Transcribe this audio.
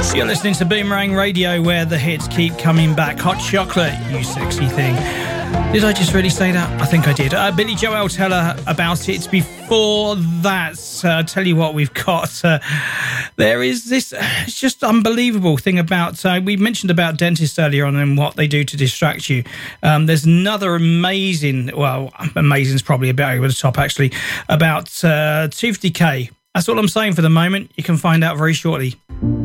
You're listening to Boomerang Radio, where the hits keep coming back. Hot Chocolate, You Sexy Thing. Did I just really say that? I think I did. Billy Joel, tell her about it. Before that, tell you what we've got. There is this it's just unbelievable thing about, we mentioned about dentists earlier on and what they do to distract you. There's another amazing is probably a bit over the top actually, about tooth decay. That's all I'm saying for the moment. You can find out very shortly.